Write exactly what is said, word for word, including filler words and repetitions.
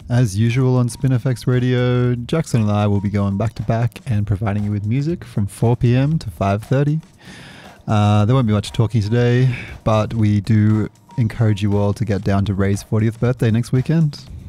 As usual on Spinifex Radio, Jackson and I will be going back to back and providing you with music from four p.m. to five thirty. Uh, there won't be much talking today, but we do encourage you all to get down to Ray's fortieth birthday next weekend.